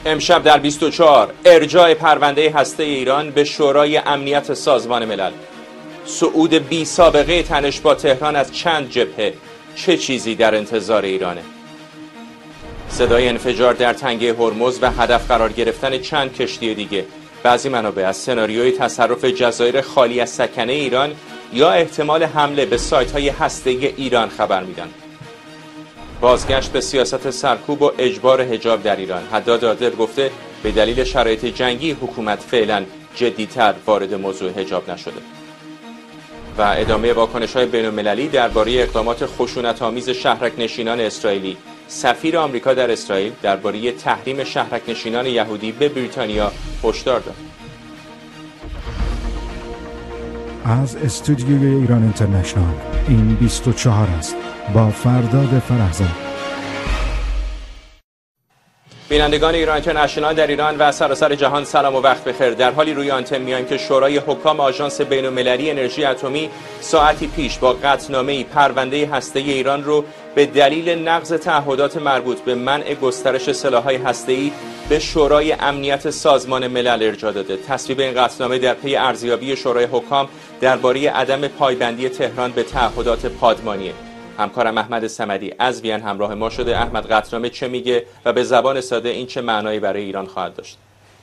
امشب در 24 ارجاع پرونده هسته ایران به شورای امنیت سازمان ملل. صعود بی سابقه تنش با تهران از چند جبهه، چه چیزی در انتظار ایرانه؟ صدای انفجار در تنگه هرمز و هدف قرار گرفتن چند کشتی دیگه. بعضی منابع از سناریوی تصرف جزایر خالی از سکنه ایران یا احتمال حمله به سایت‌های هسته‌ای ایران خبر میدن. بازگشت به سیاست سرکوب و اجبار حجاب در ایران. حداد عادل گفته به دلیل شرایط جنگی حکومت فعلا جدی‌تر وارد موضوع حجاب نشده. و ادامه واکنش‌های بین‌المللی درباره اقدامات خشونت‌آمیز شهرک نشینان اسرائیلی. سفیر آمریکا در اسرائیل درباره تحریم شهرک نشینان یهودی به بریتانیا هشدار داد. از استودیوی ایران اینترنشنال این 24 است با فرداد فرهزاد. بینندگان ایران اینترنشنال در ایران و سراسر جهان سلام و وقت بخیر. در حالی روی آنتن میایم که شورای حکام آژانس بین‌المللی انرژی اتمی ساعتی پیش با قطعنامه‌ای پرونده هسته‌ای ایران رو به دلیل نقض تعهدات مربوط به منع گسترش سلاح‌های هسته‌ای به شورای امنیت سازمان ملل ارجاع داده. تصویب این قطعنامه در پی ارزیابی شورای حکام درباره عدم پایبندی تهران به تعهدات پادمانیه. همکارم احمد صمدی از وین همراه ما شده. احمد، قطعنامه چه میگه و به زبان ساده این چه معنایی برای ایران خواهد داشت؟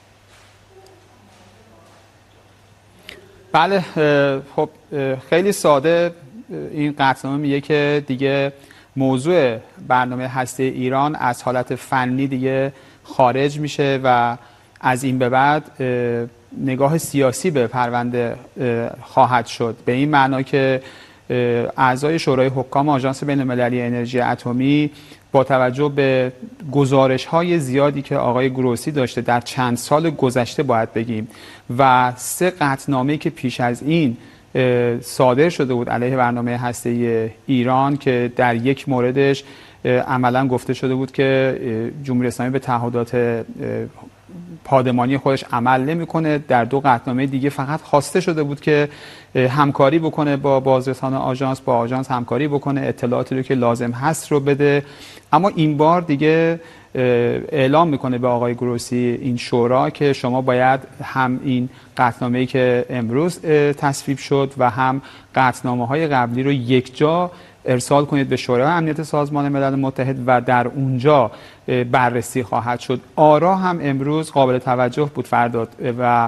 بله، خب خیلی ساده این قطعنامه میگه که دیگه موضوع برنامه هسته ایران از حالت فنی دیگه خارج میشه و از این به بعد نگاه سیاسی به پرونده خواهد شد. به این معنا که اعضای شورای حکام آژانس بین‌المللی انرژی اتمی با توجه به گزارش‌های زیادی که آقای گروسی داشته در چند سال گذشته باید بگیم و 3 قطعنامه‌ای که پیش از این صادر شده بود علیه برنامه هسته‌ای ایران که در یک موردش عملاً گفته شده بود که جمهوری اسلامی به تعهدات پادمانی خودش عمل نمی‌کنه. در 2 قطعنامه دیگه فقط خواسته شده بود که همکاری بکنه با بازرسان آژانس، با آژانس همکاری بکنه، اطلاعاتی رو که لازم هست رو بده. اما این بار دیگه اعلام میکنه به آقای گروسی این شورا که شما باید هم این قطعنامه‌ای که امروز تصویب شد و هم قطعنامه‌های قبلی رو یک جا ارسال کنید به شورای امنیت سازمان ملل متحد و در اونجا بررسی خواهد شد. آرا هم امروز قابل توجه بود فرداد و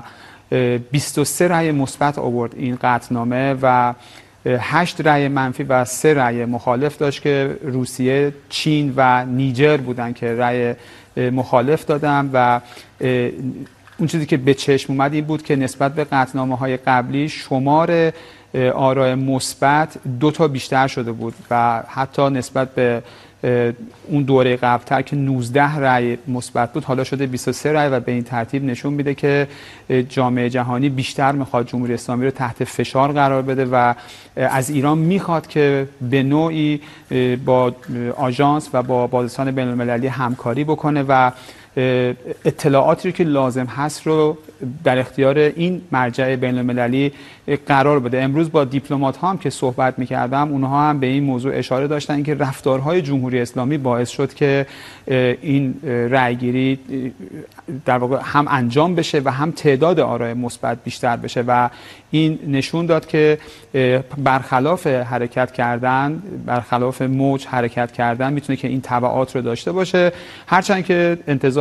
23 رأی مثبت آورد این قطعنامه و 8 رأی منفی و 3 رأی مخالف داشت که روسیه، چین و نیجر بودن که رأی مخالف دادن و اون چیزی که به چشم اومد این بود که نسبت به قطعنامه‌های قبلی شمار آرای مثبت 2 تا بیشتر شده بود و حتی نسبت به اون دوره قبل‌تر که 19 رأی مثبت بود حالا شده 23 رأی و به این ترتیب نشون میده که جامعه جهانی بیشتر میخواد جمهوری اسلامی رو تحت فشار قرار بده و از ایران میخواد که به نوعی با آژانس و با بازرسان بین‌المللی همکاری بکنه و اطلاعاتی رو که لازم هست رو در اختیار این مرجع بین‌المللی قرار بده. امروز با دیپلمات ها هم که صحبت می‌کردم اونها هم به این موضوع اشاره داشتن که رفتارهای جمهوری اسلامی باعث شد که این رأیگیری در واقع هم انجام بشه و هم تعداد آرای مثبت بیشتر بشه و این نشون داد که برخلاف حرکت کردن، برخلاف موج حرکت کردن میتونه که این تبعات رو داشته باشه. هرچند که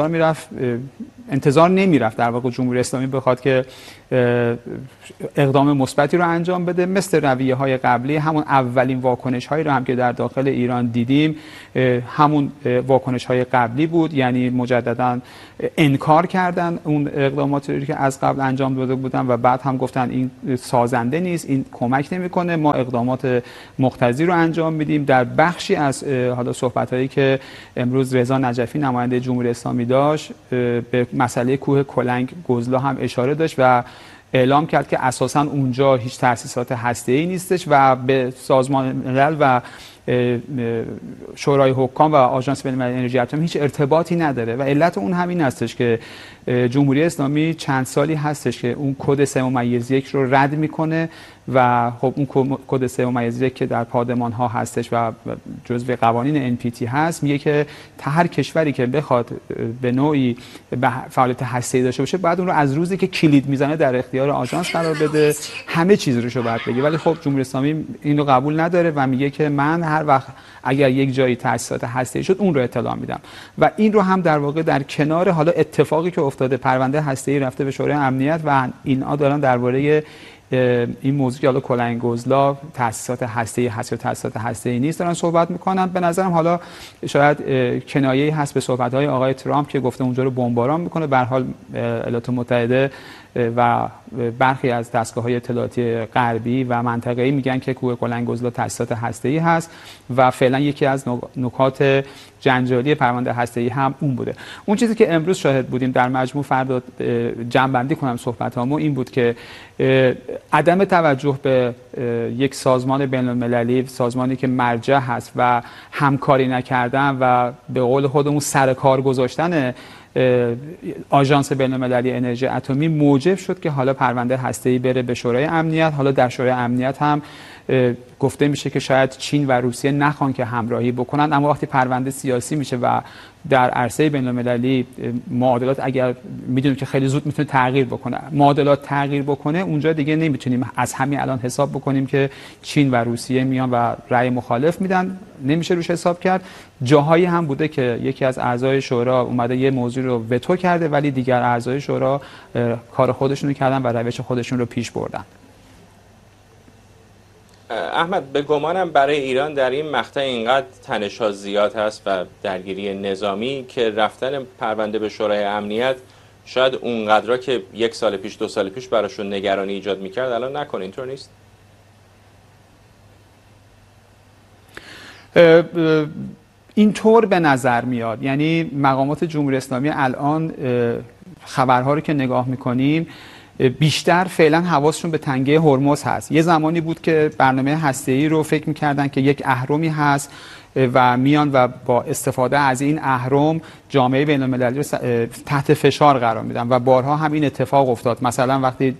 انتظار نمیرفت در واقع جمهوری اسلامی بخواد که اقدام مثبتی رو انجام بده. مثل رویه‌های قبلی همون اولین واکنش‌هایی رو هم که در داخل ایران دیدیم همون واکنش‌های قبلی بود، یعنی مجدداً انکار کردن اون اقداماتی رو که از قبل انجام داده بودن و بعد هم گفتن این سازنده نیست، این کمک نمی‌کنه، ما اقدامات مقتضی رو انجام میدیم. در بخشی از حالا صحبت‌هایی که امروز رضا نجفی نماینده جمهوری اسلامی داشت به مسئله کوه کلنگ گزلا هم اشاره داشت و اعلام کرد که اساساً اونجا هیچ تأسیسات هسته‌ای نیستش و به سازمان ملل و شورای حکام و آژانس بین‌المللی انرژی اتمی هیچ ارتباطی نداره و علت اون همین هستش که جمهوری اسلامی چند سالی هستش که اون کد 3+1 رو رد میکنه و خب اون کد 3+1 که در پادمان ها هستش و جزو قوانین NPT هست میگه که هر کشوری که بخواد به نوعی فعالیت هسته‌ای داشته باشه بعد اون رو از روزی که کلید میزنه در اختیار آژانس قرار بده، همه چیز رو باید بگه. ولی خب جمهوری اسلامی این رو قبول نداره و میگه که من هر وقت اگر یک جایی تأسیسات هسته‌ای شد اون رو اطلاع میدم و این رو هم در واقع در کنار حالا اتفاقی که افتاده پرونده هسته‌ای رفته به شورای امنیت و اینا دارن درباره این موضوع که حالا کلنگوزلا تأسیسات هسته‌ای هست یا تأسیسات هسته‌ای نیست دارن صحبت میکنن. به نظرم حالا شاید کنایه‌ای هست به صحبت‌های آقای ترامپ که گفته اونجا رو بمباران میکنه. به هر حال ایالات متحده و برخی از دستگاه‌های اطلاعاتی غربی و منطقه‌ای میگن که کوه کلنگوزلا تأسیسات هسته‌ای هست و فعلا یکی از نکات جنجالی پرونده هسته‌ای هم اون بوده. اون چیزی که امروز شاهد بودیم در مجموع فردا جمع‌بندی کنم صحبتامو این بود که عدم توجه به یک سازمان بین‌المللی، سازمانی که مرجع هست و همکاری نکردن و به قول خودمون سر کار گذاشتن آژانس بین‌المللی انرژی اتمی موجب شد که حالا پرونده هسته‌ای بره به شورای امنیت. حالا در شورای امنیت هم گفته میشه که شاید چین و روسیه نخوان که همراهی بکنن، اما وقتی پرونده سیاسی میشه و در عرصه بین‌المللی معادلات اگر میدونیم که خیلی زود میتونه تغییر بکنه، معادلات تغییر بکنه، اونجا دیگه نمیتونیم از همین الان حساب بکنیم که چین و روسیه میان و رأی مخالف میدن، نمیشه روش حساب کرد. جاهایی هم بوده که یکی از اعضای شورا اومده یه موضوع رو وتو کرده ولی دیگر اعضای شورا کار خودشون رو کردن و روش خودشون رو پیش بردن. احمد، به گمانم برای ایران در این مقطع اینقدر تنش‌ها زیاد هست و درگیری نظامی که رفتن پرونده به شورای امنیت شاید اونقدرا که یک سال پیش 2 سال پیش براشون نگرانی ایجاد میکرد الان نکنه. اینطور نیست؟ اینطور به نظر میاد. یعنی مقامات جمهوری اسلامی الان خبرها رو که نگاه میکنیم بیشتر فعلا حواسشون به تنگه هرمز هست. یه زمانی بود که برنامه هسته‌ای رو فکر می‌کردن که یک اهرمی هست و میان و با استفاده از این اهرم جامعه بین‌المللی رو تحت فشار قرار میدن و بارها هم این اتفاق افتاد. مثلا وقتی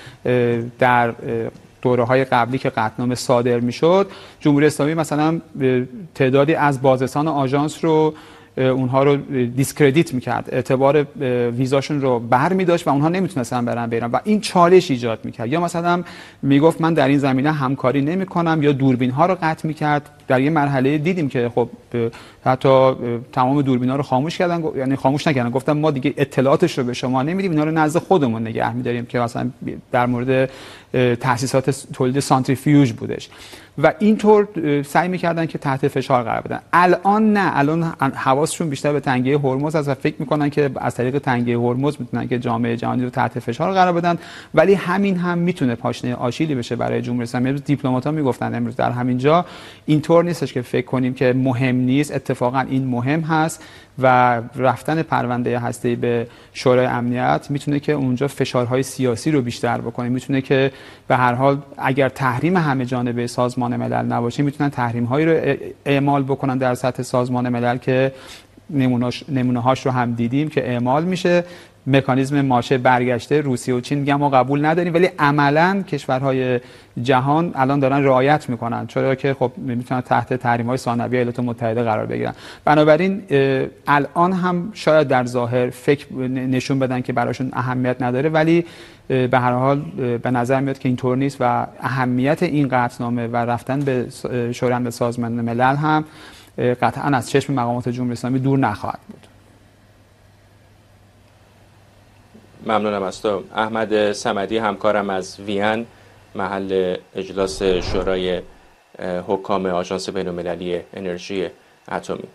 در دوره‌های قبلی که قطعنامه صادر میشد، جمهوری اسلامی مثلا تعدادی از بازرسان آژانس رو اونها رو دیسکردیت میکرد، اعتبار ویزاشون رو بر میداشت و اونها نمیتونستن برن بیرون و این چالش ایجاد میکرد. یا مثلا میگفت من در این زمینه همکاری نمیکنم یا دوربین ها رو قطع میکرد. در یه مرحله دیدیم که خب حتی تمام دوربین ها رو خاموش کردن، یعنی خاموش نکردن، گفتن ما دیگه اطلاعاتش رو به شما نمیدیم، اینا رو نزد خودمون نگه میداریم، که مثلا در مورد تأسیسات تولید سانتریفیوژ بودش و اینطور سعی میکردن که تحت فشار قرار بدن. الان نه، الان حواسشون بیشتر به تنگه هرمز است و فکر میکنن که از طریق تنگه هرمز میتونن که جامعه جهانی رو تحت فشار قرار بدن، ولی همین هم میتونه پاشنه آشیلی بشه برای جمهوری اسلامی. امروز دیپلمات‌ها میگفتن امروز در همین جا اینطور نیستش که فکر کنیم که مهم نیست، اتفاقا این مهم هست و رفتن پرونده هسته‌ای به شورای امنیت میتونه که اونجا فشارهای سیاسی رو بیشتر بکنه، میتونه که به هر حال اگر تحریم همه جانبه سازمان ملل نباشه میتونن تحریم‌هایی رو اعمال بکنن در سطح سازمان ملل که نمونه‌هاش رو هم دیدیم که اعمال میشه. مکانیزم ماشه برگشته روسیه و چین میگن ما قبول نداریم، ولی عملاً کشورهای جهان الان دارن رعایت میکنن، چرا که خب میتونن تحت تحریم‌های ثانویه ایالات متحده قرار بگیرن. بنابراین الان هم شاید در ظاهر فکر نشون بدن که براشون اهمیت نداره، ولی به هر حال به نظر میاد که اینطور نیست و اهمیت این قطعنامه و رفتن به شورای سازمان ملل هم قطعاً از چشم مقامات جمهوری اسلامی دور نخواهد بود. ممنونم از تو. احمد صمدی، همکارم از وین، محل اجلاس شورای حکام آژانس بین‌المللی انرژی اتمی.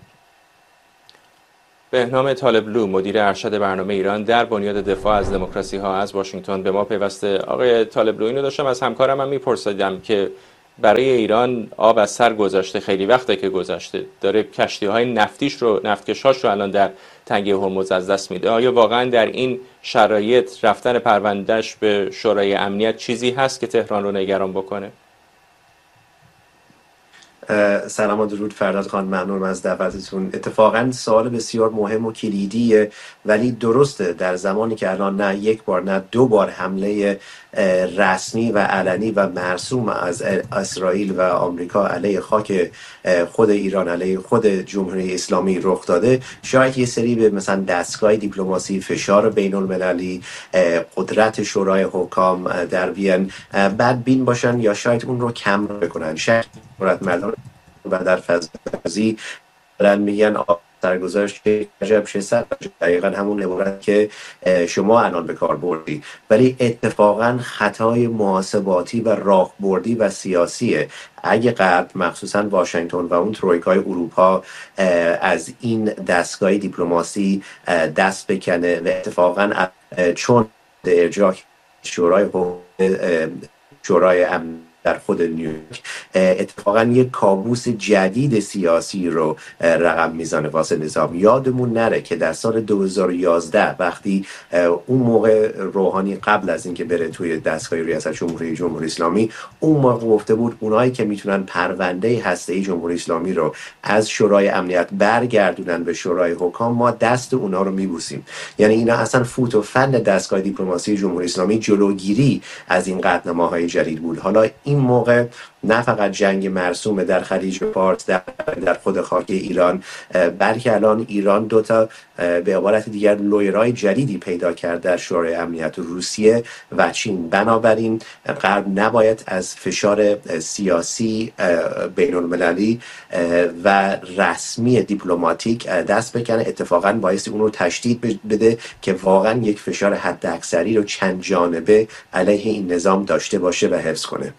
بهنام طالبلو، مدیر ارشد برنامه ایران در بنیاد دفاع از دموکراسی ها از واشنگتن به ما پیوسته. آقای طالبلو، اینو داشتم از همکارم هم میپرسیدم که برای ایران آب از سر گذشته، خیلی وقته که گذشته، داره کشتی‌های نفتکش‌هاش رو الان در تنگه هرمز از دست میده. آیا واقعا در این شرایط رفتن پروندهش به شورای امنیت چیزی هست که تهران رو نگران بکنه؟ سلام و درود فرداد خان، ممنونم از دعوتتون. اتفاقا سوال بسیار مهم و کلیدیه، ولی درسته در زمانی که الان نه یک بار نه دو بار حمله رسمی و علنی و مرسوم از اسرائیل و آمریکا علیه خاک خود ایران، علیه خود جمهوری اسلامی رخ داده، شاید یه سری به مثلا دستگاه دیپلماسی، فشار بین المللی، قدرت شورای حکام در وین بدبین باشن یا شاید اون رو کم بکنن. شاید مردم و در فضای دارن میگن سرگذاشت عجب چه سر، دقیقا همون عبارت که شما الان به کار بردی، ولی اتفاقا خطای محاسباتی و راهبردی و سیاسیه اگه غرب مخصوصا واشنگتن و اون ترویکای اروپا از این دستگاه دیپلماسی دست بکنه و اتفاقا چون ارجاع شورای امن در خود نیویورک اتفاقا یک کابوس جدید سیاسی رو رقم میزنه واسه نظام. یادمون نره که در سال 2011 وقتی اون موقع روحانی قبل از اینکه بره توی دستگاه ریاست جمهوری اسلامی، اون موقع گفته بود اونایی که میتونن پرونده هسته‌ای جمهوری اسلامی رو از شورای امنیت برگردونن به شورای حکام، ما دست اونا رو میبوسیم. یعنی اینا اصلا فوت و فن دستگاه دیپلماسی جمهوری اسلامی جلوگیری از این قطعنامه‌های جدید بود. حالا این موقع نه فقط جنگ مرسوم در خلیج فارس، در خود خاک ایران، بلکه الان ایران دوتا به عبارت دیگر لویرای جدیدی پیدا کرد در شورای امنیت، روسیه و چین. بنابراین غرب نباید از فشار سیاسی بین المللی و رسمی دیپلماتیک دست بکنه، اتفاقا باعث اون رو تشدید بده که واقعا یک فشار حد اکثری رو چند جانبه علیه این نظام داشته باشه و حفظ کنه.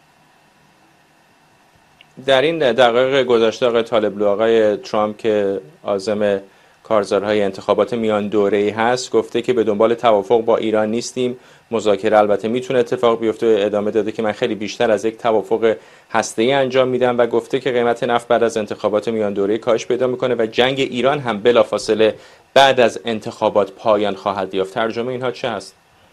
در این دقایق گذشته آقای طالبلو، آقای ترامپ که عازم کارزارهای انتخابات میان دوره‌ای هست، گفته که به دنبال توافق با ایران نیستیم. مذاکره البته میتونه اتفاق بیفته. ادامه داده که من خیلی بیشتر از یک توافق هسته‌ای انجام میدم و گفته که قیمت نفت بعد از انتخابات میان دوره‌ای کاهش پیدا میکنه و جنگ ایران هم بلافاصله بعد از انتخابات پایان خواهد یافت. ترجمه اینها چه هست؟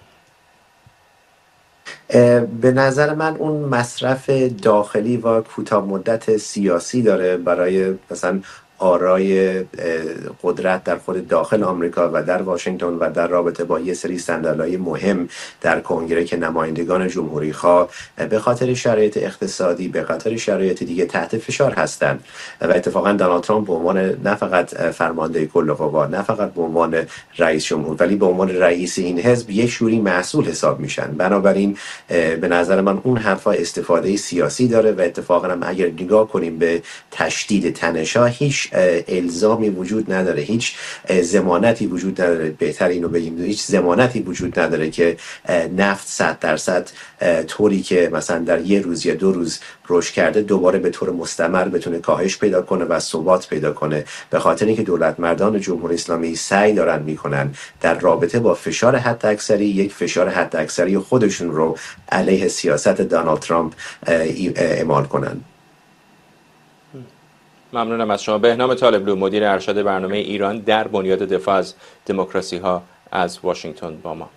به نظر من اون مصرف داخلی و کوتاه مدت سیاسی داره برای مثلا آرای قدرت در خود داخل آمریکا و در واشنگتن و در رابطه با یه سری صندلی‌های مهم در کنگره که نمایندگان جمهوری خواه به خاطر شرایط اقتصادی، به خاطر شرایط دیگه تحت فشار هستند. و اتفاقا دونالد ترامپ به عنوان نه فقط فرمانده کل قوا، نه فقط به عنوان رئیس جمهور، ولی به عنوان رئیس این حزب یک شوری مسئول حساب میشن. بنابراین به نظر من اون حرفا استفاده سیاسی داره و اتفاقا هم اگر نگاه کنیم به تشدید تنش‌ها، هیچ الزامی وجود نداره، هیچ ضمانتی وجود نداره، بهتر اینو بگیم هیچ ضمانتی وجود نداره که نفت 100% طوری که مثلا در یه روز یا 2 روز رشد کرده دوباره به طور مستمر بتونه کاهش پیدا کنه و ثبات پیدا کنه، به خاطر اینکه دولت مردان جمهوری اسلامی سعی دارن میکنن در رابطه با فشار حد اکثری یک فشار حد اکثری خودشون رو علیه سیاست دونالد ترامپ اعمال کنن. ممنونم از شما. بهنام طالبلو، مدیر ارشد برنامه ایران در بنیاد دفاع از دموکراسی ها از واشنگتن با ما.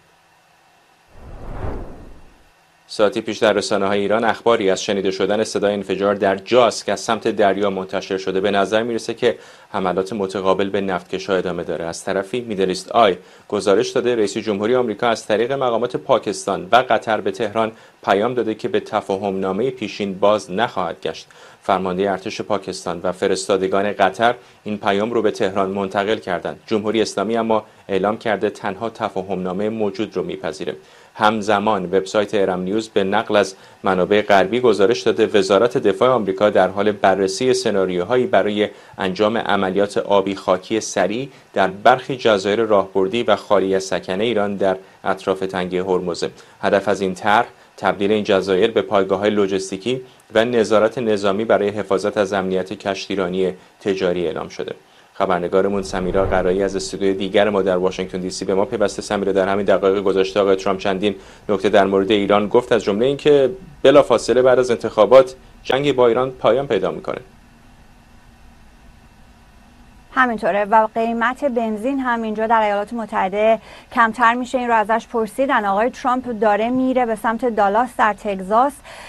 ساعتی پیش در رسانه‌های ایران اخباری از شنیده شدن صدای انفجار در جاس که از سمت دریا منتشر شده. به نظر میرسه که حملات متقابل به نفتکش‌ها ادامه داره. از طرفی میدلیست آی گزارش داده رئیس جمهوری آمریکا از طریق مقامات پاکستان و قطر به تهران پیام داده که به تفاهم‌نامه پیشین باز نخواهد گشت. فرمانده ارتش پاکستان و فرستادگان قطر این پیام رو به تهران منتقل کردند. جمهوری اسلامی اما اعلام کرده تنها تفاهم‌نامه موجود رو میپذیره. همزمان وبسایت ارم نیوز به نقل از منابع غربی گزارش داده وزارت دفاع آمریکا در حال بررسی سناریوهایی برای انجام عملیات آبی خاکی سریع در برخی جزایر راهبردی و خالی از سکنه ایران در اطراف تنگه هرمز. هدف از این طرح تبدیل این جزایر به پایگاه‌های لوجستیکی و نظارت نظامی برای حفاظت از امنیت کشتیرانی تجاری اعلام شده. خبرنگارمون سمیرا قرایی از استودیوی دیگر ما در واشنگتن دی سی به ما پیوسته. سمیرا، در همین دقایق گذشته آقای ترامپ چندین نکته در مورد ایران گفت، از جمله اینکه بلافاصله بعد از انتخابات جنگ با ایران پایان پیدا میکنه. همینطوره و قیمت بنزین هم اینجا در ایالات متحده کمتر میشه. این رو ازش پرسیدن. آقای ترامپ داره میره به سمت دالاس در تگزاس،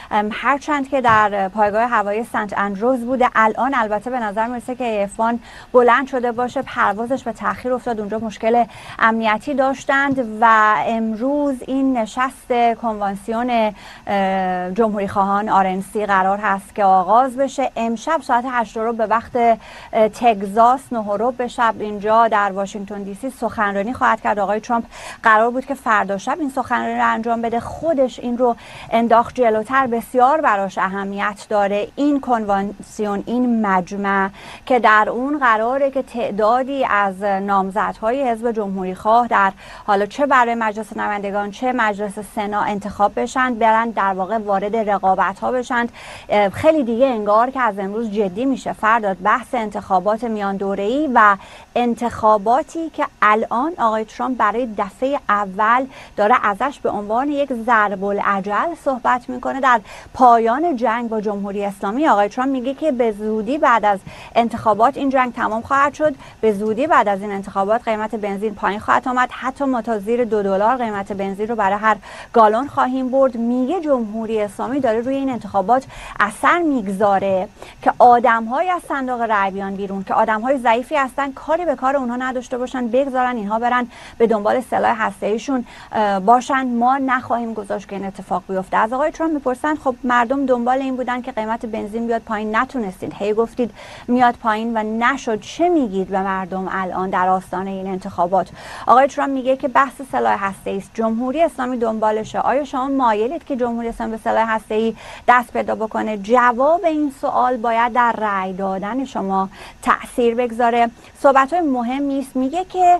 هرچند که در پایگاه هوایی سنت اندروز بوده. الان البته به نظر میرسه که F1 بلند شده باشه، پروازش به تأخیر افتاد، اونجا مشکل امنیتی داشتند و امروز این نشست کنوانسیون جمهوری خواهان RNC قرار هست که آغاز بشه. امشب ساعت 8 به وقت تگزاس، 9 به شب اینجا در واشنگتن دی سی سخنرانی خواهد کرد. آقای ترامپ قرار بود که فردا شب این سخنرانی رو انجام بده، خودش این رو انداخت جلوتر. بسیار براش اهمیت داره این کنوانسیون، این مجمع که در اون قراره که تعدادی از نامزدهای حزب جمهوری خواه در حالا چه برای مجلس نمایندگان چه مجلس سنا انتخاب بشن، برن در واقع وارد رقابت ها بشن. خیلی دیگه انگار که از امروز جدی میشه فردا بحث انتخابات میان دوره‌ای و انتخاباتی که الان آقای ترامپ برای دفعه اول داره ازش به عنوان یک ضرب العجل صحبت میکنه. در پایان جنگ با جمهوری اسلامی آقای ترامپ میگه که به زودی بعد از انتخابات این جنگ تمام خواهد شد، به زودی بعد از این انتخابات قیمت بنزین پایین خواهد آمد، حتی ما تا زیر $2 قیمت بنزین رو برای هر گالون خواهیم برد. میگه جمهوری اسلامی داره روی این انتخابات اثر میگذاره که آدم‌های از صندوق رای بیان بیرون، که آدم‌های ضعیفی هستن، کاری به کار اونها نداشته باشن، بگذارن اینها برن به دنبال سلاح هسته‌ایشون باشن. ما نخواهیم گذاشت که این اتفاق بیفته. از آقای ترامپ میپرسن خب مردم دنبال این بودن که قیمت بنزین بیاد پایین، نتونستید، هی گفتید میاد پایین و نشد، چه میگید به مردم الان در آستانه این انتخابات؟ آقای ترامپ میگه که بحث سلاح هسته‌ای است، جمهوری اسلامی دنبالشه. آیا شما مایلید که جمهوری اسلامی به سلاح هسته‌ای دست پیدا بکنه؟ جواب این سوال باید در رأی دادن شما تأثیر بگذاره. صحبت‌های مهمی است. میگه که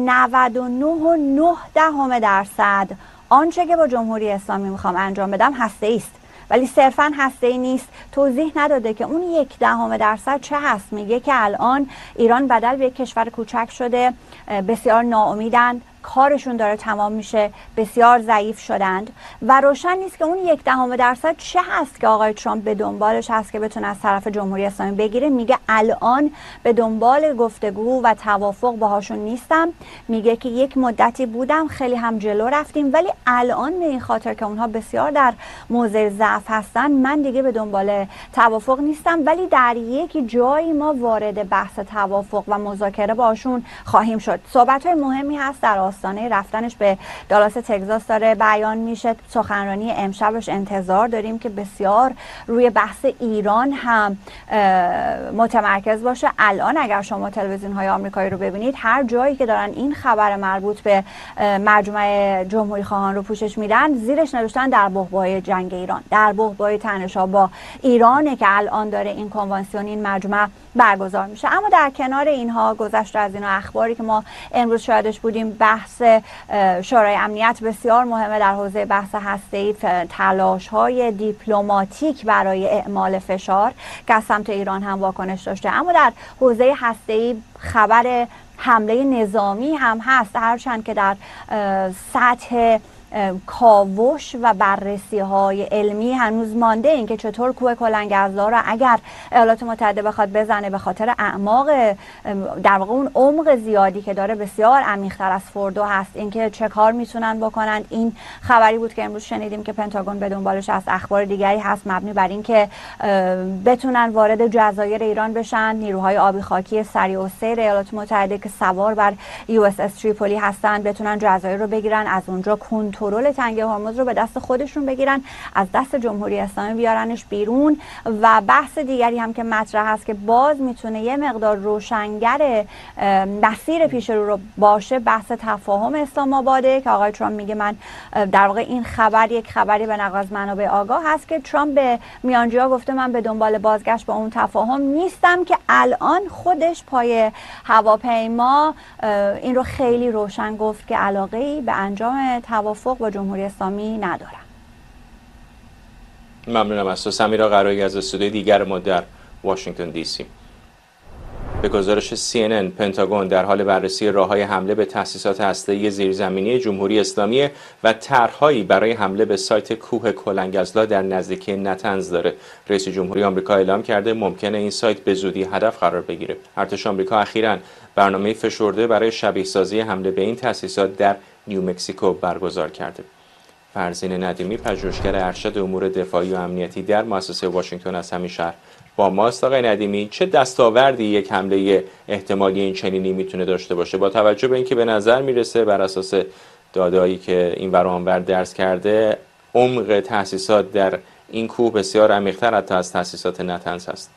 99.9% آنچه که با جمهوری اسلامی میخوام انجام بدم هسته‌ای است، ولی صرفاً هسته‌ای نیست. توضیح نداده که اون 0.1% چه هست. میگه که الان ایران بدل به یک کشور کوچک شده، بسیار ناامیدن، کارشون داره تمام میشه، بسیار ضعیف شدند و روشن نیست که اون 0.1% چه هست که آقای ترامپ به دنبالش هست که بتونه از طرف جمهوری اسلامی بگیره. میگه الان به دنبال گفتگو و توافق باهاشون نیستم. میگه که یک مدتی بودم، خیلی هم جلو رفتیم، ولی الان به این خاطر که اونها بسیار در موضع ضعف هستن من دیگه به دنبال توافق نیستم، ولی در یک جایی ما وارد بحث توافق و مذاکره باشون خواهیم شد. صحبت‌های مهمی هست در آستانه رفتنش به دالاس تگزاس داره بیان میشه. سخنرانی امشبش انتظار داریم که بسیار روی بحث ایران هم متمرکز باشه. الان اگر شما تلویزیون های آمریکایی رو ببینید، هر جایی که دارن این خبر مربوط به مجمع جمهوری خواهان رو پوشش میدن، زیرش نوشتن در بحبوحه جنگ ایران، در بحبوحه تنش‌ها با ایرانه که الان داره این کنوانسیون، این مجمع برگزار میشه. اما در کنار اینها، گذشته از اینا، اخباری که ما امروز شاهدش بودیم، بحث شورای امنیت بسیار مهمه در حوزه بحث هسته‌ای، تلاش‌های دیپلماتیک برای اعمال فشار که از سمت ایران هم واکنش داشته. اما در حوزه هسته‌ای خبر حمله نظامی هم هست، هرچند که در سطح کاوش و بررسی های علمی هنوز مانده این که چطور کوه کلنگ‌ازدا را اگر ایالات متحده بخواد بزنه به خاطر اعماق، در واقع اون عمق زیادی که داره بسیار عمیق‌تر از فوردو هست، اینکه چه کار میتونن بکنن. این خبری بود که امروز شنیدیم که پنتاگون به دنبالش از اخبار دیگری هست مبنی بر اینکه بتونن وارد جزایر ایران بشن. نیروهای آبی خاکی سریع السیر ایالات متحده که سوار بر USS تریپولی هستن بتونن جزایر رو بگیرن، از اونجا کنترل تنگه هرمز رو به دست خودشون بگیرن، از دست جمهوری اسلامی بیارنش بیرون. و بحث دیگری هم که مطرح هست که باز میتونه یه مقدار روشنگر مسیر پیش رو باشه، بحث تفاهم اسلام آباده که آقای ترامپ میگه من در واقع این خبر یک خبری به نقل از منابع آگاه هست که ترامپ به میانجی‌ها گفته من به دنبال بازگشت به اون تفاهم نیستم، که الان خودش پای هواپیما این رو خیلی روشن گفت که علاقه‌ای به انجام توافق با جمهوری اسلامی ندارم. ممنونم از تو سمیرا قرایی از استودیوی دیگر ما در واشنگتن دی سی. به گزارش CNN، پنتاگون در حال بررسی راه‌های حمله به تأسیسات هسته‌ای زیرزمینی جمهوری اسلامی و طرح‌هایی برای حمله به سایت کوه کلنگزلا در نزدیکی نتنز داره. رئیس جمهوری آمریکا اعلام کرده ممکنه این سایت به زودی هدف قرار بگیره. ارتش آمریکا اخیراً برنامه فشرده برای شبیه‌سازی حمله به این تأسیسات در نیومکزیکو برگزار کرده. فرزین ندیمی، پژوهشگر ارشد امور دفاعی و امنیتی در مؤسسه واشنگتن از همین شهر با ماست. آقای ندیمی، چه دستاوردی یک حمله احتمالی این چنینی میتونه داشته باشه با توجه به اینکه به نظر میرسه بر اساس داده‌ای که این ور و آنور درس کرده عمق تأسیسات در این کوه بسیار عمیق‌تر حتی از تأسیسات نتنز هست؟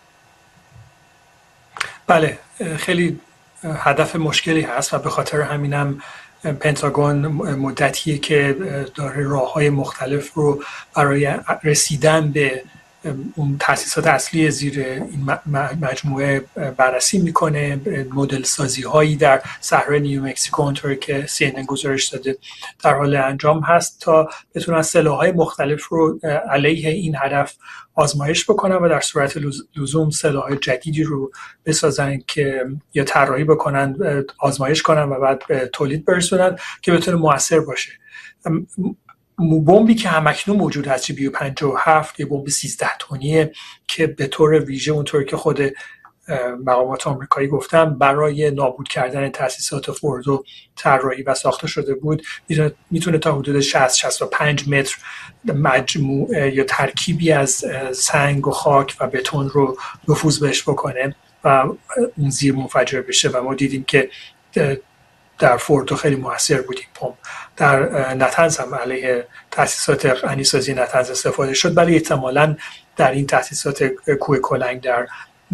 بله، خیلی هدف مشکلی هست و به خاطر همینم پنتاگون مدتیه که داره راه‌های مختلف رو برای رسیدن به اون تأسیسات اصلی زیر این مجموعه بررسی میکنه. مدل سازی هایی در صحرای نیومکزیکو اونطوری که CNN گزارش داده در حال انجام هست تا بتونن سلاح‌های مختلف رو علیه این هدف آزمایش بکنن و در صورت لزوم سلاح جدیدی رو بسازن که یا طراحی بکنن، آزمایش کنن و بعد به تولید برسونن که بتونه مؤثر باشه. بمبی که همکنون موجود هست GBU-57 یه بمب 13 تنیه که به طور ویژه اونطور که خود مقامات آمریکایی گفتن برای نابود کردن تأسیسات فوردو طراحی و ساخته شده بود، میتونه تا حدود 60-65 متر مجموع یا ترکیبی از سنگ و خاک و بتون رو نفوذ بهش بکنه و اون زیر منفجر بشه و ما دیدیم که در فوردو خیلی موثر بود این بمب. در نتنز هم علیه تأسیسات غنیسازی نتنز استفاده شد، ولی احتمالاً در این تأسیسات کوه کلنگ در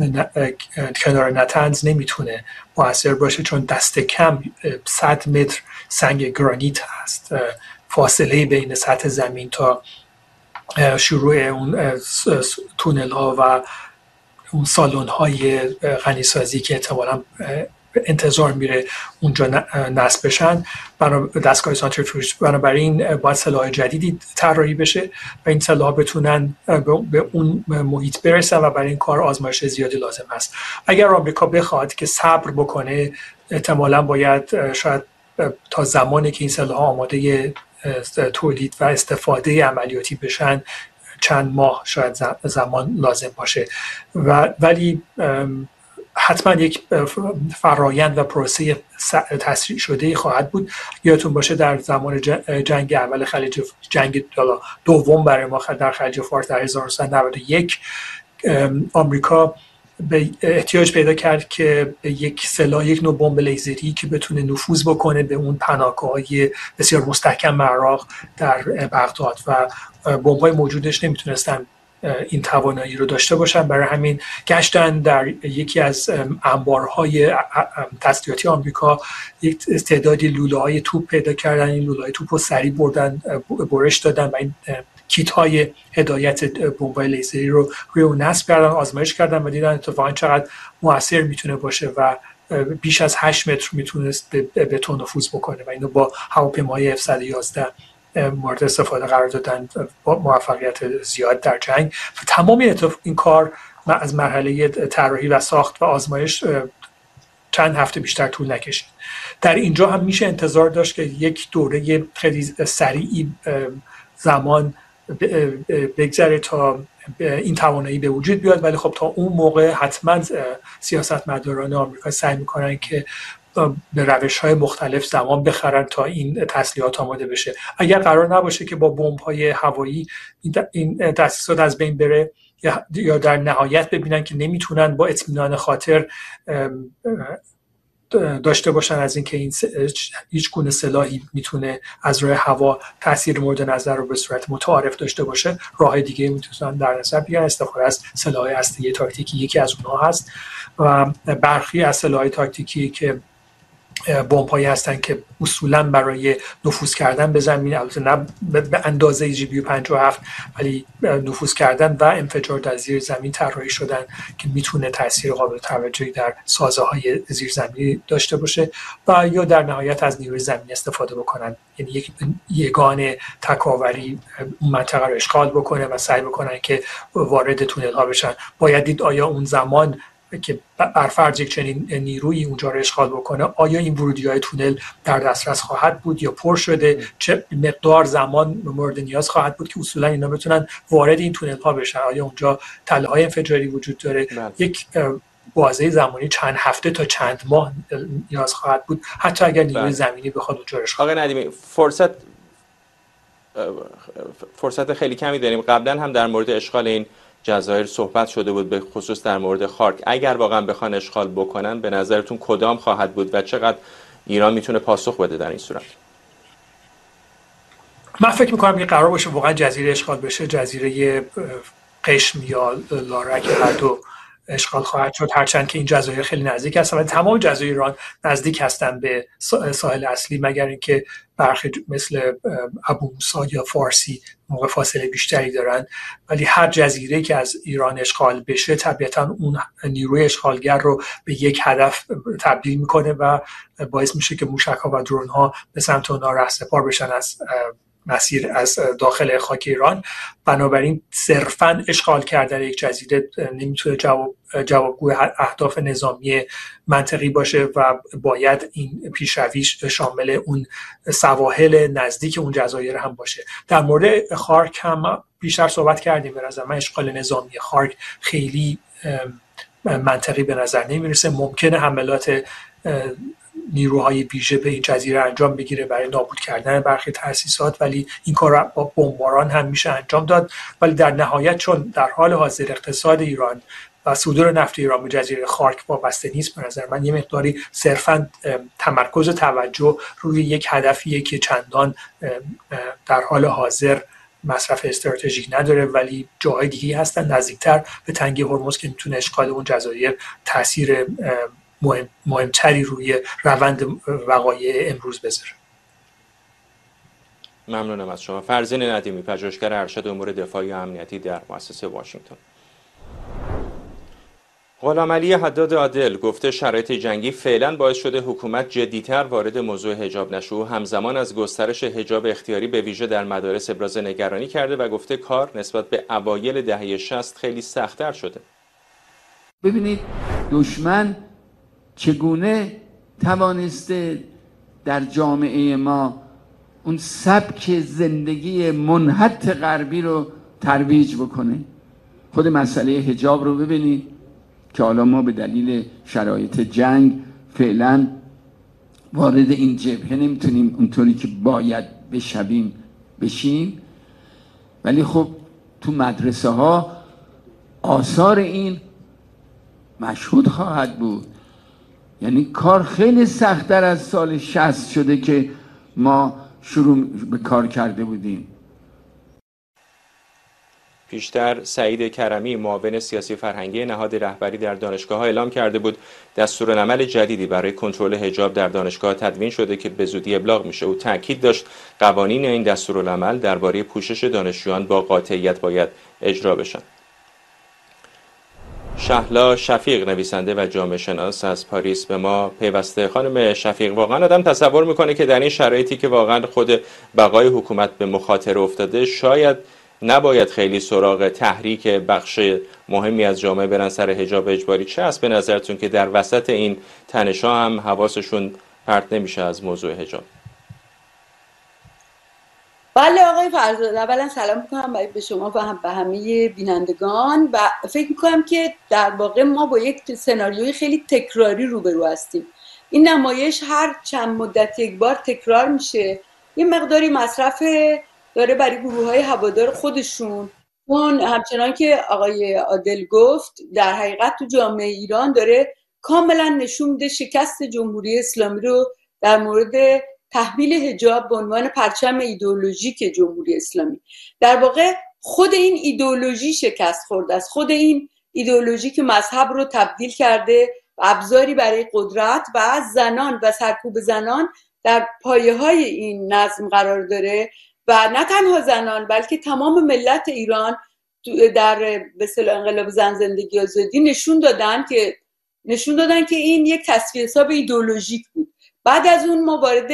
کنار نتنز نمیتونه موثر باشه، چون دست کم 100 متر سنگ گرانیت هست فاصله بین سطح زمین تا شروع اون تونل ها و اون سالن های غنیسازی که احتمالاً انتظار میره اونجا نصب بشن. دستگاه سانتریفیوژ بنابراین باید سلاح جدیدی طراحی بشه و این سلاح بتونن به اون محیط برسن و برای این کار آزمایش زیادی لازم است. اگر آمریکا بخواد که صبر بکنه، احتمالاً باید شاید تا زمانی که این سلاح آماده تولید و استفاده عملیاتی بشن چند ماه شاید زمان لازم باشه، ولی حتما یک فرایند و پروسه تسریع شده خواهد بود. یادتون باشه در زمان جنگ اول خلیج، جنگ دوم برای ما در خلیج فارس در 1991 آمریکا به احتیاج پیدا کرد که یک سلاح، یک نوع بمب لیزری که بتونه نفوذ بکنه به اون پناهگاه‌های بسیار مستحکم عراق در بغداد و بمب‌های موجودش نمیتونستن این توانایی رو داشته باشن. برای همین گشتن در یکی از انبارهای تسلیحاتی آمریکا یک تعدادی لوله‌های توپ پیدا کردن. این لوله‌های توپ رو سریع بردن، برش دادن و این کیت های هدایت بمب‌های لیزری رو روی اون نصب کردن، آزمایش کردن و دیدن اتفاقا چقدر موثر میتونه باشه و بیش از 8 متر میتونست به بتون نفوذ بکنه و اینو با هواپیمای F-111 مورد استفاده قرار دادن با موفقیت زیاد در جنگ. تمام این کار از مرحله طراحی و ساخت و آزمایش چند هفته بیشتر طول نکشید. در اینجا هم میشه انتظار داشت که یک دوره خیلی سریعی زمان بگذره تا این توانایی به وجود بیاد، ولی خب تا اون موقع حتما سیاستمداران آمریکا سعی میکنن که به روش‌های مختلف زمان بخرن تا این تسلیحات آماده بشه. اگر قرار نباشه که با بمب‌های هوایی این تأسیسات از بین بره یا در نهایت ببینن که نمیتونن با اطمینان خاطر داشته باشن از اینکه این هیچ گونه سلاحی میتونه از راه هوا تاثیر مورد نظر رو به صورت متعارف داشته باشه، راه دیگه میتونن در نظر بگیرن. استفاده از سلاح هسته‌ای تاکتیکی یکی از اونها هست و برخی از سلاح‌های تاکتیکی که بمب‌هایی هستن که اصولاً برای نفوذ کردن به زمین، البته نه به اندازه GBU-57 ولی نفوذ کردن و انفجار در زیر زمین طراحی شدن که میتونه تاثیر قابل توجهی در سازه‌های زیرزمینی داشته باشه و یا در نهایت از نیروی زمینی استفاده بکنن، یعنی یک یگان تکاوری اون منطقه رو اشغال بکنه و سعی بکنن که وارد تونل ها بشن. باید دید آیا اون زمان که بر فرض یک چنین نیرویی اونجا رو اشغال بکنه، آیا این ورودی‌های تونل در دسترس خواهد بود یا پر شده؟ چه مقدار زمان مورد نیاز خواهد بود که اصولا اینا بتونن وارد این تونل ها بشن؟ آیا اونجا تله‌های انفجاری وجود داره؟ یک بازه زمانی چند هفته تا چند ماه نیاز خواهد بود حتی اگر نیروی زمینی بخواد اونجا رو اشغال. آقای ندیمی، فرصت خیلی کمی داریم. قبلا هم در مورد اشغال این جزایر صحبت شده بود، به خصوص در مورد خارک. اگر واقعا بخوان اشغال بکنن، به نظرتون کدام خواهد بود و چقدر ایران میتونه پاسخ بده در این صورت؟ من فکر میکنم که قرار باشه واقعا جزیره اشغال بشه. جزیره قشم یا لارک هر دو اشغال خواهد شد، هرچند که این جزایر خیلی نزدیک هستن و تمام جزایر ایران نزدیک هستن به ساحل اصلی، مگر اینکه برخی مثل ابو موسی یا فارسی موقع فاصله بیشتری دارن. ولی هر جزیره که از ایران اشغال بشه طبیعتا اون نیروی اشغالگر رو به یک هدف تبدیل میکنه و باعث میشه که موشک‌ها و درون‌ها به سمت اونها رهسپار بشن از مسیر از داخل خاک ایران. بنابراین صرفاً اشغال کردن یک جزیره نمیتونه جوابگوی اهداف نظامی منطقی باشه و باید این پیشرویش شامل اون سواحل نزدیک اون جزایر هم باشه. در مورد خارک هم بیشتر صحبت کردیم. به نظر من اشغال نظامی خارک خیلی منطقی به نظر نمیرسه. ممکنه حملات نیروهای ویژه به این جزیره انجام بگیره برای نابود کردن برخی تأسیسات، ولی این کار با بمباران هم میشه انجام داد. ولی در نهایت چون در حال حاضر اقتصاد ایران و صدور نفت ایران به جزیره خارک وابسته نیست، به نظر من یه مقداری صرفاً تمرکز توجه روی یک هدفیه که چندان در حال حاضر مصرف استراتژیک نداره، ولی جاهای دیگه هستن نزدیکتر به تنگه هرمز که میتونه اشغال اون جزایر تاثیر مهمتری روی روند وقایع امروز بذاره. ممنونم از شما. فرزین ندیمی، پژوهشگر ارشد امور دفاعی و امنیتی در مؤسسه واشنگتن. غلامعلی حداد عادل گفته شرایط جنگی فعلا باعث شده حکومت جدیتر وارد موضوع حجاب نشه و همزمان از گسترش حجاب اختیاری به ویژه در مدارس ابراز نگرانی کرده و گفته کار نسبت به اوایل دهه 60 خیلی سخت‌تر شده. ببینید دشمن چگونه توانسته در جامعه ما اون سبک زندگی منحط غربی رو ترویج بکنه. خود مسئله حجاب رو ببینید که حالا ما به دلیل شرایط جنگ فعلا وارد این جبهه نمیتونیم اونطوری که باید بشیم، ولی خب تو مدرسه ها آثار این مشهود خواهد بود. یعنی کار خیلی سخت‌تر از سال 60 شده که ما شروع به کار کرده بودیم. پیشتر سعید کرمی معاون سیاسی فرهنگی نهاد رهبری در دانشگاه‌ها اعلام کرده بود دستورالعمل جدیدی برای کنترل حجاب در دانشگاه تدوین شده که به زودی ابلاغ میشه. او تاکید داشت قوانین این دستورالعمل درباره پوشش دانشجویان با قاطعیت باید اجرا بشن. شهلا شفیق، نویسنده و جامعه شناس از پاریس به ما پیوسته. خانم شفیق، واقعا آدم تصور میکنه که در این شرایطی که واقعا خود بقای حکومت به مخاطره افتاده شاید نباید خیلی سراغ تحریک بخش مهمی از جامعه برن سر حجاب اجباری. چه است به نظرتون که در وسط این تنش‌ها هم حواسشون پرت نمیشه از موضوع حجاب؟ بله آقای فرزاد، اولا سلام میکنم به شما و به همه بینندگان و فکر میکنم که در واقع ما با یک سناریوی خیلی تکراری روبرو هستیم. این نمایش هر چند مدت یک بار تکرار میشه، یه مقداری مصرف داره برای گروه‌های هوادار خودشون. اون همچنان که آقای عادل گفت در حقیقت تو جامعه ایران داره کاملا نشون میده شکست جمهوری اسلامی رو در مورد تحمیل حجاب به عنوان پرچم ایدئولوژیک جمهوری اسلامی. در واقع خود این ایدئولوژی شکست خورده است. خود این ایدئولوژی که مذهب رو تبدیل کرده و ابزاری برای قدرت و زنان و سرکوب زنان در پایه‌های این نظم قرار داره و نه تنها زنان بلکه تمام ملت ایران در به اصطلاح انقلاب زن زندگی آزادی نشون دادن که این یک تصفیه حساب ایدئولوژیک بود. بعد از اون ما وارد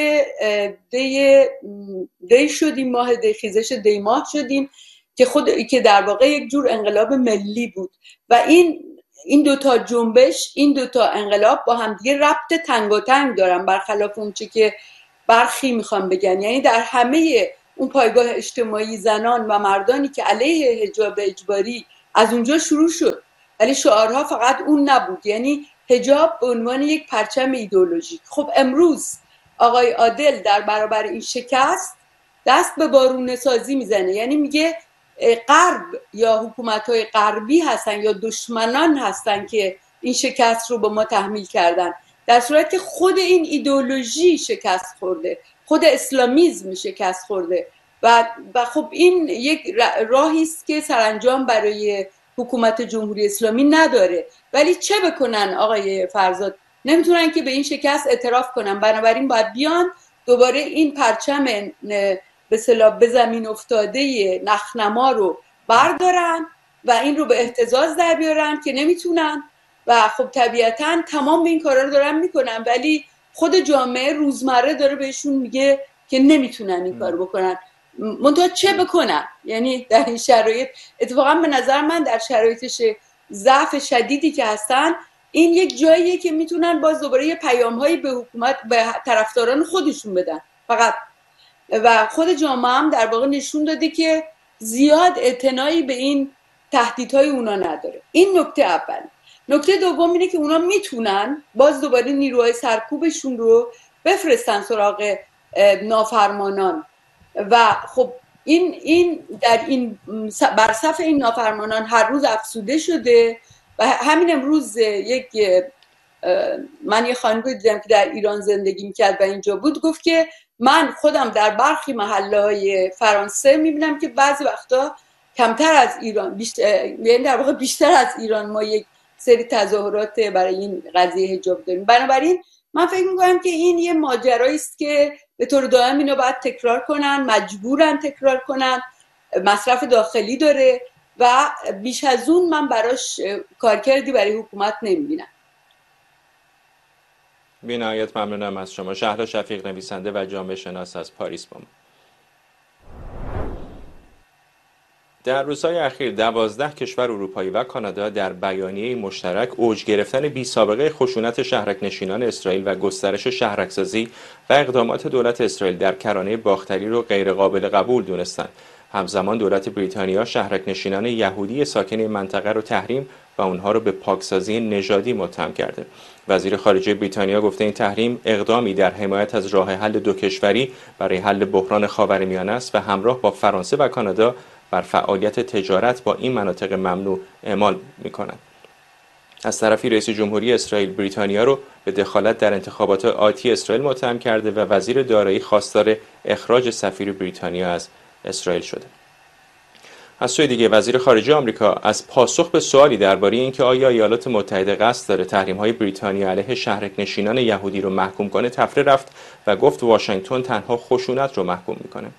دی شدیم، ماه دی، خیزش دی ماه شدیم که در واقع یک جور انقلاب ملی بود و این این دوتا جنبش، این دوتا انقلاب با همدیگه ربط تنگاتنگ دارن، برخلاف اون چه که برخی میخوان بگن. یعنی در همه اون پایگاه اجتماعی زنان و مردانی که علیه حجاب اجباری از اونجا شروع شد، ولی شعارها فقط اون نبود. یعنی حجاب به عنوان یک پرچم ایدئولوژیک. خب امروز آقای عادل در برابر این شکست دست به بارونه سازی میزنه. یعنی میگه غرب یا حکومت‌های غربی هستن یا دشمنان هستن که این شکست رو به ما تحمیل کردن، در صورتی که خود این ایدئولوژی شکست خورده، خود اسلامیسم شکست خورده. و خب این یک راهی است که سرانجام برای حکومت جمهوری اسلامی نداره. ولی چه بکنن آقای فرزاد؟ نمیتونن که به این شکست اعتراف کنن. بنابراین باید بیان دوباره این پرچم به اصطلاح به زمین افتاده نخنما رو بردارن و این رو به اهتزاز در بیارن که نمیتونن. و خب طبیعتا تمام این کارا رو دارن میکنن، ولی خود جامعه روزمره داره بهشون میگه که نمیتونن این کار بکنن. منتها چه بکنن؟ یعنی در این شرایط اتفاقا به نظر من در شرایط ضعف شدیدی که هستن، این یک جاییه که میتونن باز دوباره یه پیام‌هایی به حکومت، به طرفداران خودشون بدن فقط. و خود جامعه هم در واقع نشون داده که زیاد اعتنایی به این تهدیدهای اونا نداره. این نکته اول. نکته دوم اینه که اونا میتونن باز دوباره نیروهای سرکوبشون رو بفرستن سراغ نافرمانان و خب این در این برصف این نافرمانان هر روز افزوده شده. و همین امروز من یه خانمی دیدم که در ایران زندگی میکرد و اینجا بود، گفت که من خودم در برخی محله‌های فرانسه میبینم که بعضی وقتا کمتر از ایران، یعنی در واقع بیشتر از ایران ما یک سری تظاهرات برای این قضیه حجاب داریم. بنابراین من فکر میکنم که این یه ماجرایی است که به طور دائم اینو باید تکرار کنن، مجبورن تکرار کنن، مصرف داخلی داره و بیش از اون من براش کارکردی برای حکومت نمیبینم. بی‌نهایت ممنونم از شما. شهلا شفیق، نویسنده و جامعه شناس از پاریس با ما. در روزهای اخیر 12 کشور اروپایی و کانادا در بیانیه مشترک اوج گرفتن بی‌سابقه خشونت شهرک‌نشینان اسرائیل و گسترش شهرک‌سازی و اقدامات دولت اسرائیل در کرانه باختری را غیرقابل قبول دونستند. همزمان دولت بریتانیا شهرک‌نشینان یهودی ساکن منطقه را تحریم و اونها رو به پاکسازی نژادی متهم کرده. وزیر خارجه بریتانیا گفته این تحریم اقدامی در حمایت از راه حل دو کشوری برای حل بحران خاورمیانه است و همراه با فرانسه و کانادا بر فعالیت تجارت با این مناطق ممنوع اعمال می‌کنند. از طرفی رئیس جمهوری اسرائیل بریتانیا رو به دخالت در انتخابات آتی اسرائیل متهم کرده و وزیر دارایی خواستار اخراج سفیر بریتانیا از اسرائیل شده. از سوی دیگه وزیر خارجه آمریکا از پاسخ به سوالی درباره اینکه آیا ایالات متحده قصد داره تحریم‌های بریتانیا علیه شهرک‌نشینان یهودی رو محکوم کنه تفره رفت و گفت واشنگتن تنها خشونت رو محکوم میکنه.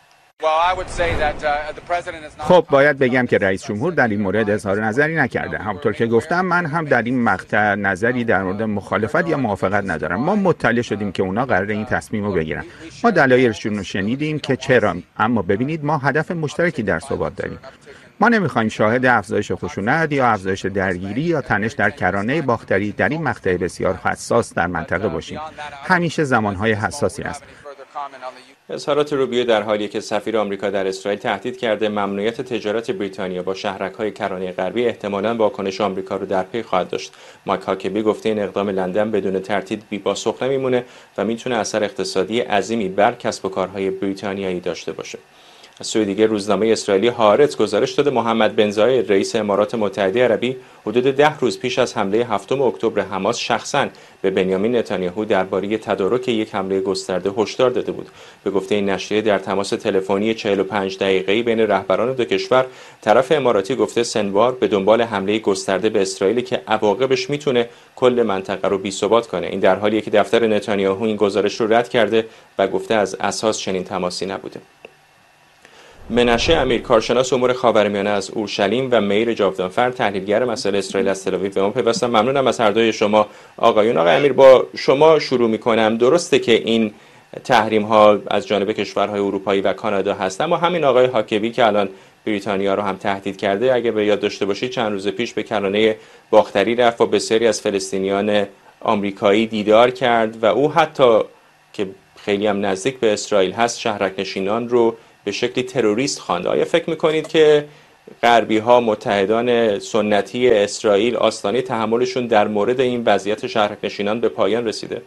خب باید بگم که رئیس جمهور در این مورد اظهار نظری نکرده. همونطور که گفتم من هم در این مقطع نظری در مورد مخالفت یا موافقت ندارم. ما مطلع شدیم که اونا قراره این تصمیم رو بگیرن. ما دلایلشون رو شنیدیم که چرا، اما ببینید ما هدف مشترکی در ثبات داریم. ما نمیخوایم شاهد افزایش خشونت یا افزایش درگیری یا تنش در کرانه باختری در این مقطع بسیار حساس در منطقه باشیم. همیشه زمانهای حساسی است. اظهارات روبیو در حالیه که سفیر آمریکا در اسرائیل تهدید کرده ممنوعیت تجارت بریتانیا با شهرک‌های کرانه غربی احتمالاً واکنش آمریکا رو در پی خواهد داشت. مایک هاکبی گفته این اقدام لندن بدون تردید بی‌پاسخ نمیمونه و میتونه اثر اقتصادی عظیمی بر کسب و کارهای بریتانیایی داشته باشه. از سوی دیگر روزنامه اسرائیلی هارتز گزارش داده محمد بن زاید رئیس امارات متحده عربی حدود 10 روز پیش از حمله 7 اکتبر حماس شخصاً به بنیامین نتانیاهو درباره تدارک یک حمله گسترده هشدار داده بود. به گفته این نشریه در تماس تلفنی 45 دقیقه‌ای بین رهبران دو کشور، طرف اماراتی گفته سنوار به دنبال حمله گسترده به اسرائیل که عواقبش میتونه کل منطقه رو بی‌ثبات کنه. این در حالیه که دفتر نتانیاهو این گزارش رو رد کرده و گفته از اساس چنین تماسی نبوده. منشه امیر، کارشناس امور خاورمیانه از اورشلیم و میر جاودانفر، تحلیلگر مسائل اسرائیل از تل‌آویو به ما پیوستن. ممنونم از هر دوی شما آقایون. آقای امیر با شما شروع می‌کنم. درسته که این تحریم ها از جانب کشورهای اروپایی و کانادا هست، اما همین آقای هاکبی که الان بریتانیا رو هم تهدید کرده. اگه به یاد داشته باشید چند روز پیش به کرانه باختری رفت و بسیاری از فلسطینیان آمریکایی دیدار کرد و او حتی که خیلی هم نزدیک به اسرائیل هست شهرک نشینان رو به شکلی تروریست خواند. آیا فکر میکنید که غربی ها متحدان سنتی اسرائیل آستانه تحملشون در مورد این وضعیت شهرک نشینان به پایان رسیده؟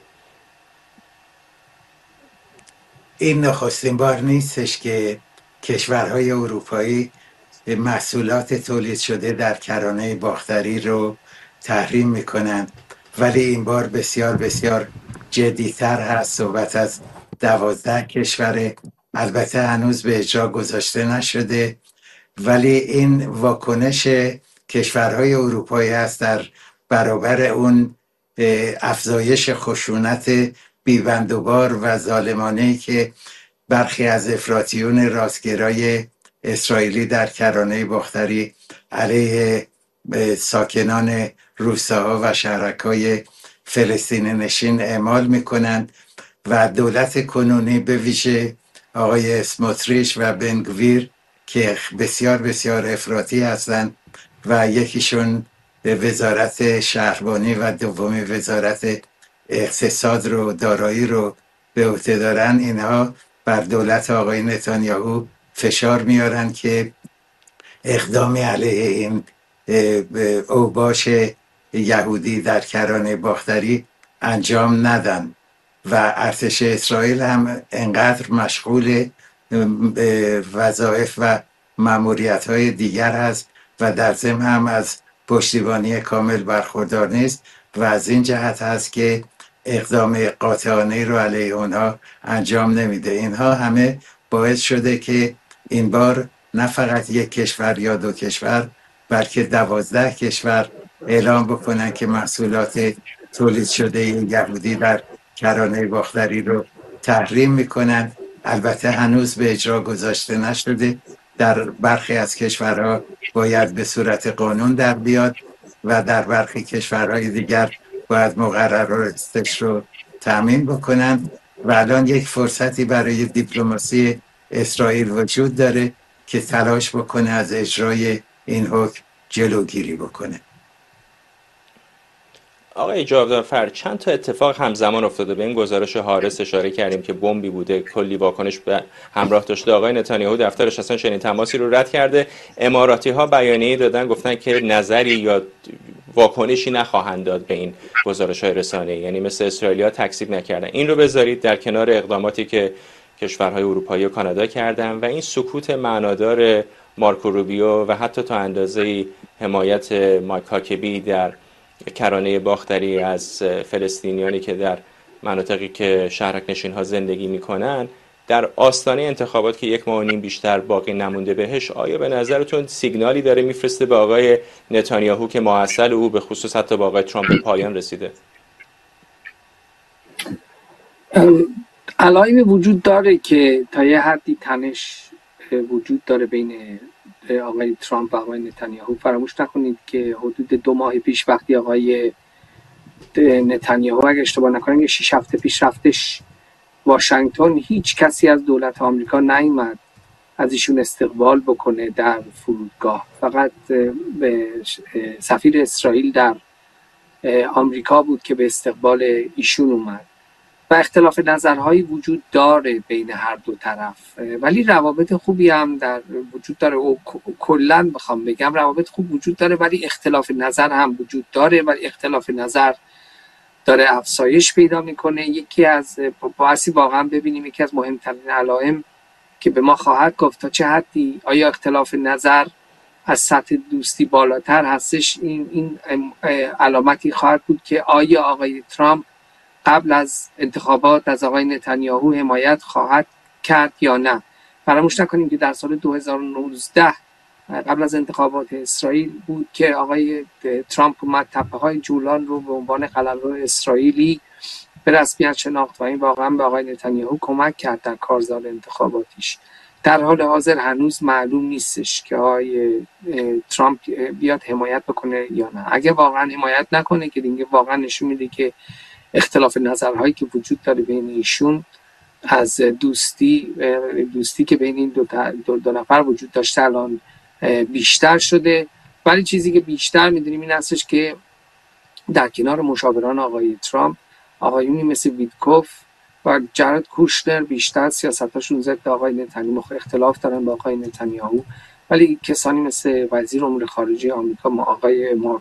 این نخستین بار نیستش که کشورهای اروپایی محصولات تولید شده در کرانه باختری رو تحریم میکنن، ولی این بار بسیار بسیار جدیتر هست. صحبت از 12 کشور، البته هنوز به اجرا گذاشته نشده، ولی این واکنش کشورهای اروپایی هست در برابر اون افزایش خشونت بیبندوبار و ظالمانه‌ای که برخی از افراطیون راستگرای اسرائیلی در کرانه باختری علیه ساکنان روستاها و شهرک‌های فلسطین نشین اعمال میکنند و دولت کنونی به ویژه آقای اسموتریچ و بنگویر که بسیار بسیار افراطی هستند و یکیشون وزارت شهربانی و دومی وزارت اقتصاد رو دارایی رو به عهده دارن، اینها بر دولت آقای نتانیاهو فشار میارن که اقدامی علیه این اوباش یهودی در کرانه باختری انجام ندن و ارتش اسرائیل هم انقدر مشغول وظایف و مأموریت‌های دیگر هست و در ضمن هم از پشتیبانی کامل برخوردار نیست و از این جهت هست که اقدام قاطعانه رو علیه اونها انجام نمیده. اینها همه باعث شده که این بار نه فقط یک کشور یا دو کشور بلکه 12 کشور اعلام بکنن که محصولات تولید شده یهودی در کرانه باختری رو تحریم میکنن. البته هنوز به اجرا گذاشته نشده، در برخی از کشورها باید به صورت قانون در بیاد و در برخی کشورهای دیگر باید مقرراتش رو تامین بکنن و الان یک فرصتی برای دیپلماسی اسرائیل وجود داره که تلاش بکنه از اجرای این حکم جلوگیری بکنه. آقای جاودانفر، چند تا اتفاق همزمان افتاده. به این گزارش هارس اشاره کردیم که بمبی بوده، کلی واکنش به همراه داشته. آقای نتانیاهو دفترش اصلا چنین تماسی رو رد کرده. اماراتی ها بیانیه دادن، گفتن که نظری یا واکنشی نخواهند داد به این گزارش های رسانه‌ای، یعنی مثل اسرائیلی‌ها تکذیب نکردن. این رو بذارید در کنار اقداماتی که کشورهای اروپایی و کانادا کردن و این سکوت معنادار مارکو روبیو و حتی تا اندازه‌ای حمایت مایک هاکبی در کرانه باختری از فلسطینیانی که در مناطقی که شهرک نشین ها زندگی میکنن در آستانه انتخابات که 1.5 ماه بیشتر باقی نمونده بهش، آیا به نظرتون سیگنالی داره میفرسته به آقای نتانیاهو که ماحصل او به خصوص حتی با آقای ترامپ به پایان رسیده؟ علائمی وجود داره که تا یه حدی تنش وجود داره بین آقای ترامپ و آقای نتانیاهو. فراموش نکنید که حدود 2 ماه پیش وقتی آقای نتانیاهو اگه اشتباه نکنم 6 هفته پیش رفتش واشنگتن، هیچ کسی از دولت آمریکا نیامد از ایشون استقبال بکنه در فرودگاه. فقط به سفیر اسرائیل در آمریکا بود که به استقبال ایشون اومد و اختلاف نظرهایی وجود داره بین هر دو طرف، ولی روابط خوبی هم در وجود داره و کلاً بخوام بگم روابط خوب وجود داره، ولی اختلاف نظر هم وجود داره، ولی اختلاف نظر داره افزایش پیدا میکنه. یکی از بحثی واقعا ببینیم یکی از مهمترین علائم که به ما خواهد گفت تا چه حدی آیا اختلاف نظر از سطح دوستی بالاتر هستش، این علامتی خواهد بود که آیا آقای ترامپ قبل از انتخابات از آقای نتانیاهو حمایت خواهد کرد یا نه. فراموش نکنیم که در سال 2019 قبل از انتخابات اسرائیل بود که آقای ترامپ اومد تپه‌های جولان رو به عنوان قلمرو اسرائیلی به رسمیت شناخت و این واقعا به آقای نتانیاهو کمک کرد در کارزار انتخاباتیش. در حال حاضر هنوز معلوم نیستش که آقای ترامپ بیاد حمایت بکنه یا نه. اگه واقعا حمایت نکنه که دیگه واقعا نشون میده که اختلاف نظرهایی که وجود داره بین ایشون از دوستی که بین این دو نفر وجود داشته الان بیشتر شده. ولی چیزی که بیشتر میدونیم این هستش که در کنار مشاوران آقای ترامپ، آقایونی مثل ویتکوف و جارد کوشنر بیشتر سیاستاشون ضد آقای نتانیاهو اختلاف دارن با آقای نتانیاهو، ولی کسانی مثل وزیر امور خارجه آمریکا آقای مارک